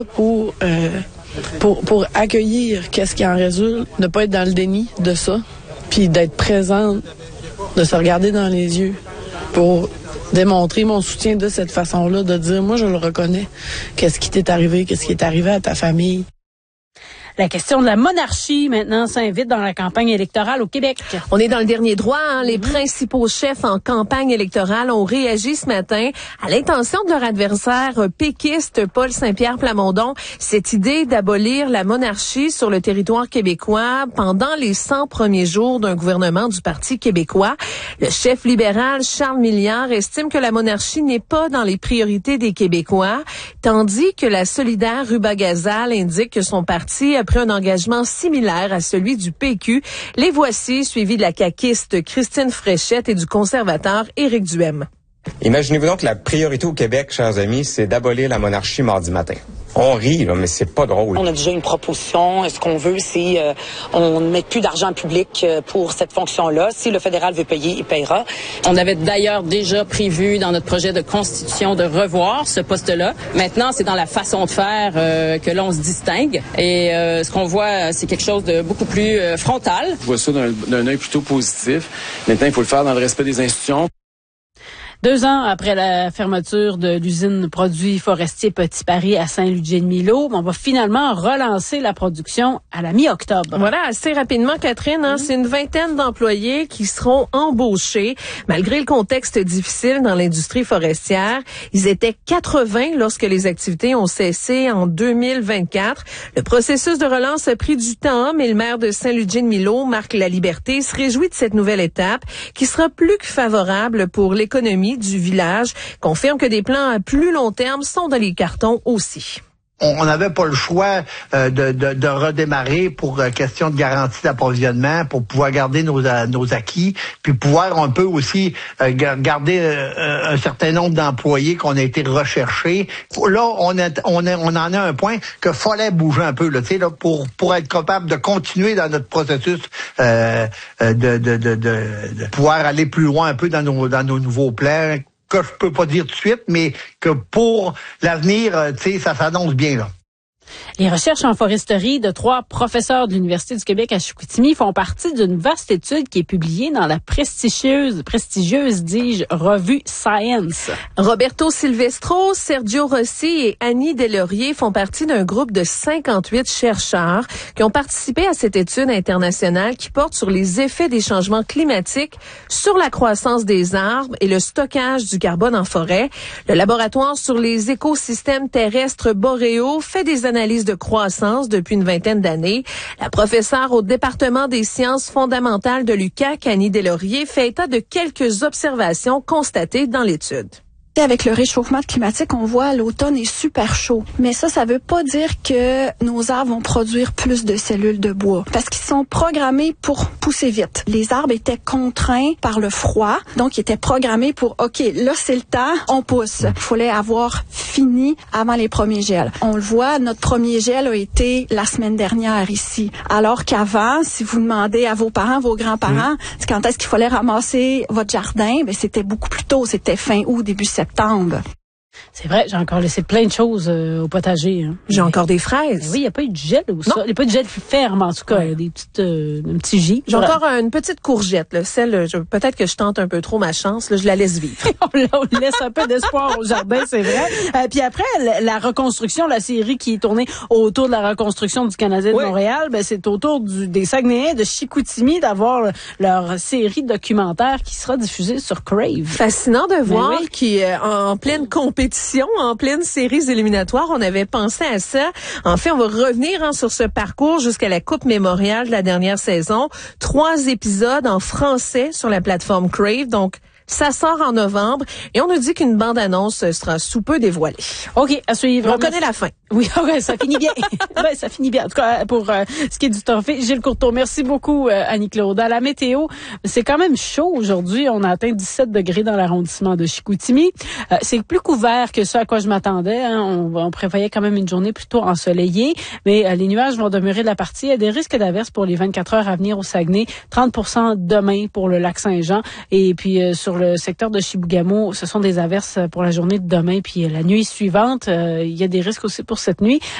pour accueillir qu'est-ce qui en résulte, ne pas être dans le déni de ça, puis d'être présente, de se regarder dans les yeux pour démontrer mon soutien de cette façon-là, de dire, moi, je le reconnais. Qu'est-ce qui t'est arrivé? Qu'est-ce qui est arrivé à ta famille? La question de la monarchie, maintenant, s'invite dans la campagne électorale au Québec. On est dans le dernier droit. Les principaux chefs en campagne électorale ont réagi ce matin à l'intention de leur adversaire péquiste Paul Saint-Pierre Plamondon. Cette idée d'abolir la monarchie sur le territoire québécois pendant les 100 premiers jours d'un gouvernement du Parti québécois. Le chef libéral Charles Milliard estime que la monarchie n'est pas dans les priorités des Québécois, tandis que la solidaire Ruba-Gazal indique que son parti a pris un engagement similaire à celui du PQ. Les voici, suivis de la caquiste Christine Fréchette et du conservateur Éric Duhem. Imaginez-vous donc que la priorité au Québec, chers amis, c'est d'abolir la monarchie mardi matin. On rit, là, mais c'est pas drôle. On a déjà une proposition. Ce qu'on veut, c'est on ne met plus d'argent public pour cette fonction-là. Si le fédéral veut payer, il paiera. On avait d'ailleurs déjà prévu dans notre projet de constitution de revoir ce poste-là. Maintenant, c'est dans la façon de faire que l'on se distingue. Et ce qu'on voit, c'est quelque chose de beaucoup plus frontal. Je vois ça d'un œil plutôt positif. Maintenant, il faut le faire dans le respect des institutions. 2 ans après la fermeture de l'usine produits forestiers Petit Paris à Saint-Ludger-de-Milo, on va finalement relancer la production à la mi-octobre. Voilà, assez rapidement, Catherine. C'est une vingtaine d'employés qui seront embauchés. Malgré le contexte difficile dans l'industrie forestière, ils étaient 80 lorsque les activités ont cessé en 2024. Le processus de relance a pris du temps, mais le maire de Saint-Ludger-de-Milo, Marc Laliberté, se réjouit de cette nouvelle étape qui sera plus que favorable pour l'économie du village, confirme que des plans à plus long terme sont dans les cartons aussi. On n'avait pas le choix de redémarrer pour question de garantie d'approvisionnement, pour pouvoir garder nos acquis, puis pouvoir un peu aussi garder un certain nombre d'employés qu'on a été recherchés. Là, on en a un point que fallait bouger un peu là, tu sais, là, pour être capable de continuer dans notre processus de pouvoir aller plus loin un peu dans nos nouveaux plans, que je peux pas dire tout de suite, mais que pour l'avenir, tu sais, ça s'annonce bien, là. Les recherches en foresterie de 3 professeurs de l'Université du Québec à Chicoutimi font partie d'une vaste étude qui est publiée dans la prestigieuse, dis-je, revue Science. Roberto Silvestro, Sergio Rossi et Annie Deslauriers font partie d'un groupe de 58 chercheurs qui ont participé à cette étude internationale qui porte sur les effets des changements climatiques sur la croissance des arbres et le stockage du carbone en forêt. Le laboratoire sur les écosystèmes terrestres boréaux fait des analyses de croissance depuis une vingtaine d'années. La professeure au département des sciences fondamentales de l'UQAC, Annie Deslauriers, fait état de quelques observations constatées dans l'étude. Avec le réchauffement climatique, on voit l'automne est super chaud. Mais ça veut pas dire que nos arbres vont produire plus de cellules de bois. Parce qu'ils sont programmés pour pousser vite. Les arbres étaient contraints par le froid. Donc, ils étaient programmés pour, OK, là, c'est le temps, on pousse. Il fallait avoir fini avant les premiers gels. On le voit, notre premier gel a été la semaine dernière ici. Alors qu'avant, si vous demandez à vos parents, vos grands-parents, quand est-ce qu'il fallait ramasser votre jardin, ben, c'était beaucoup plus tôt. C'était fin août, début septembre. C'est vrai, j'ai encore laissé plein de choses au potager. Hein. J'ai encore des fraises. Oui, il n'y a pas eu de gel ou ça. Il n'y a pas eu de gel ferme, en tout cas. Il y a des petites, un petit gis. J'ai encore une petite courgette. Là. Celle, peut-être que je tente un peu trop ma chance. Là, je la laisse vivre. on laisse un peu d'espoir au jardin, c'est vrai. Puis après, la reconstruction, la série qui est tournée autour de la reconstruction du Canadien de Montréal, ben, c'est autour des Saguenayens de Chicoutimi d'avoir leur série documentaire qui sera diffusée sur Crave. Fascinant de voir qu'en pleine compétition, en pleine séries éliminatoires, on avait pensé à ça. En fait, on va revenir sur ce parcours jusqu'à la Coupe Mémorial de la dernière saison. 3 épisodes en français sur la plateforme Crave. Donc, ça sort en novembre et on nous dit qu'une bande-annonce sera sous peu dévoilée. OK, à suivre. On connaît la fin. Oui, ouais, ça finit bien. Ouais, ça finit bien. En tout cas, pour ce qui est du trophée, Gilles Courteau. Merci beaucoup, Annie-Claude. À la météo, c'est quand même chaud aujourd'hui. On a atteint 17 degrés dans l'arrondissement de Chicoutimi. C'est plus couvert que ce à quoi je m'attendais. Hein. On prévoyait quand même une journée plutôt ensoleillée, mais les nuages vont demeurer de la partie. Il y a des risques d'averses pour les 24 heures à venir au Saguenay. 30% demain pour le lac Saint-Jean. Et puis, sur le secteur de Chibougamau, ce sont des averses pour la journée de demain puis la nuit suivante. Il y a des risques aussi pour cette nuit.